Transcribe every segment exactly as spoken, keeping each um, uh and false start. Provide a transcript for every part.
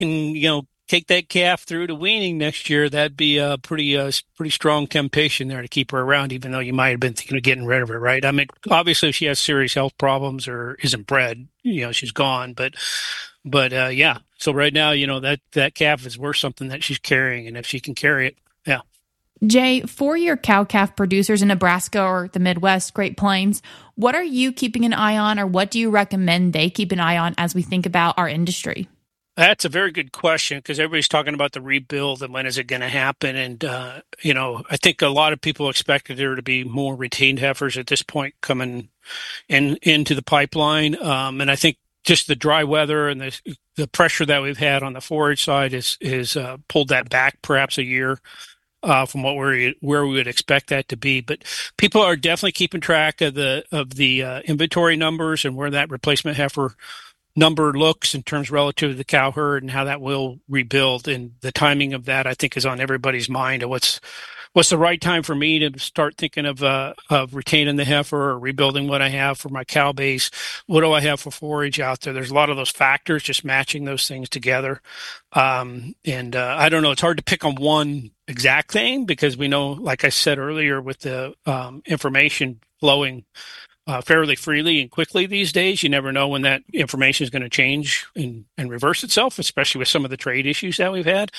and, you know, take that calf through to weaning next year, that'd be a pretty, uh, pretty strong temptation there to keep her around, even though you might have been thinking of getting rid of her, right? I mean, obviously, if she has serious health problems or isn't bred, you know, she's gone. But, but uh, yeah. So right now, you know, that that calf is worth something that she's carrying, and if she can carry it, yeah. Jay, for your cow-calf producers in Nebraska or the Midwest, Great Plains, what are you keeping an eye on, or what do you recommend they keep an eye on as we think about our industry? That's a very good question, because everybody's talking about the rebuild and when is it going to happen. And, uh, you know, I think a lot of people expected there to be more retained heifers at this point coming in into the pipeline. Um, and I think just the dry weather and the the pressure that we've had on the forage side is, is uh, pulled that back perhaps a year. Uh, from what we where we would expect that to be, but people are definitely keeping track of the of the uh, inventory numbers and where that replacement heifer number looks in terms relative to the cow herd and how that will rebuild. And the timing of that, I think, is on everybody's mind. Of what's what's the right time for me to start thinking of uh, of retaining the heifer or rebuilding what I have for my cow base? What do I have for forage out there? There's a lot of those factors, just matching those things together. Um, and uh, I don't know. It's hard to pick on one exact thing, because we know, like I said earlier, with the um, information flowing uh, fairly freely and quickly these days, you never know when that information is going to change and, and reverse itself, especially with some of the trade issues that we've had.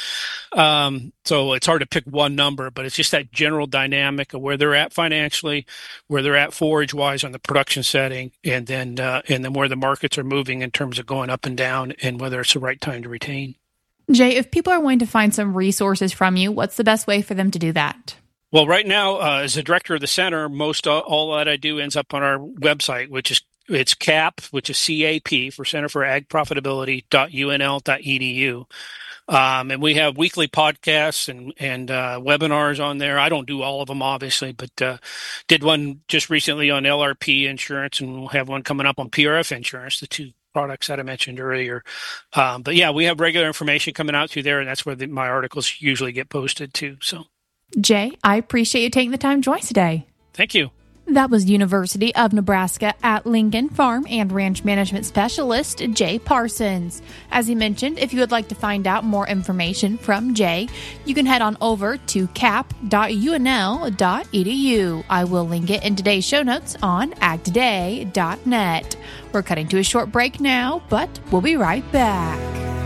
Um, so it's hard to pick one number, but it's just that general dynamic of where they're at financially, where they're at forage wise on the production setting, and then uh, and then where the markets are moving in terms of going up and down, and whether it's the right time to retain. Jay, if people are wanting to find some resources from you, what's the best way for them to do that? Well, right now, uh, as the director of the center, most uh, all that I do ends up on our website, which is it's C A P, which is C A P for Center for Ag Profitability dot U N L dot E D U. Um, and we have weekly podcasts and, and uh, webinars on there. I don't do all of them, obviously, but uh, did one just recently on L R P insurance, and we'll have one coming up on P R F insurance, the two products that I mentioned earlier. Um, but yeah, we have regular information coming out through there, and that's where the, my articles usually get posted too. So, Jay, I appreciate you taking the time to join us today. Thank you. That was University of Nebraska at Lincoln Farm and Ranch Management Specialist, Jay Parsons. As he mentioned, if you would like to find out more information from Jay, you can head on over to cap dot U N L dot E D U. I will link it in today's show notes on ag today dot net. We're cutting to a short break now, but we'll be right back.